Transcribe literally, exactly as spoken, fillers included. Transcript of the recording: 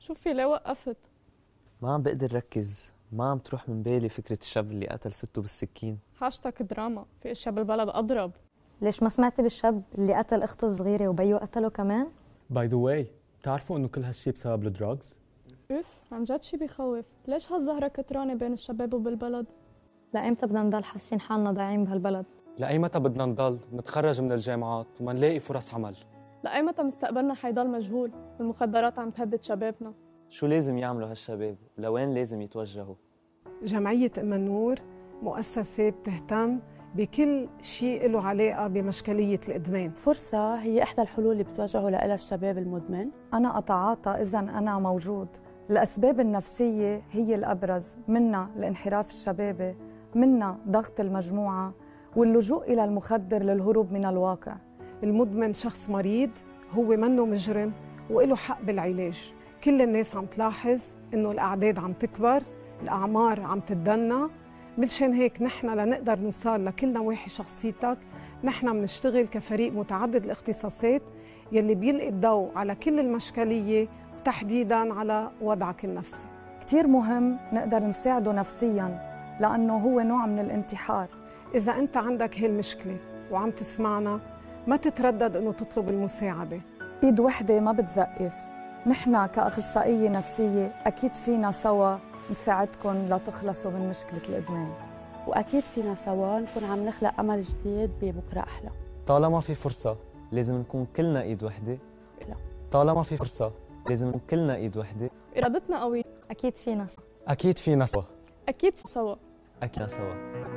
شوف في ليه وقفت؟ ما عم بقدر ركز، ما عم تروح من بالي فكرة الشاب اللي قتل سته بالسكين. هاشتاج دراما، في اشياء بالبلد اضرب. ليش ما سمعتي بالشاب اللي قتل اخته الصغيره وبيو قتله كمان؟ باي ذا واي، بتعرفوا انه كل هالشي بسبب الدراجز؟ اف عن جد شي بخوف. ليش هالزهره كترانه بين الشباب وبالبلد؟ لأيمتى بدنا نضل حاسين حالنا ضايعين بهالبلد؟ لأي متى بدنا نضل نتخرج من الجامعات وما نلاقي فرص عمل؟ لأي متى مستقبلنا حيضل مجهول والمخدرات عم تهدد شبابنا؟ شو لازم يعملوا هالشباب ولوين لازم يتوجهوا؟ جمعية أم النور مؤسسة بتهتم بكل شيء له علاقة بمشكلية الإدمان. فرصة هي إحدى الحلول اللي بتواجهه لها الشباب المدمن. أنا أتعاطى إذا أنا موجود. الأسباب النفسية هي الأبرز، منها الانحراف الشبابي، منها ضغط المجموعة واللجوء إلى المخدر للهروب من الواقع. المدمن شخص مريض، هو منه مجرم وإله حق بالعلاج. كل الناس عم تلاحظ إنه الأعداد عم تكبر، الأعمار عم تتدنى. مشان هيك نحن لنقدر نوصل لكل نواحي شخصيتك، نحن بنشتغل كفريق متعدد الاختصاصات يلي بيلقي الضوء على كل المشكلية وتحديداً على وضعك النفسي. كتير مهم نقدر نساعده نفسياً لأنه هو نوع من الانتحار. إذا أنت عندك هالمشكلة وعم تسمعنا، ما تتردد إنه تطلب المساعدة. إيد وحدة ما بتزقف. نحن كأخصائية نفسية أكيد فينا سوا نساعدكم لتخلصوا من مشكلة الإدمان، وأكيد فينا سوا نكون عم نخلق أمل جديد ببكرة أحلى. طالما في فرصة لازم نكون كلنا إيد وحدة. لا. طالما في فرصة لازم نكون كلنا إيد وحدة. إرادتنا قوية. أكيد فينا سوا. أكيد فينا سوا. أكيد سوا. أكيد سوا.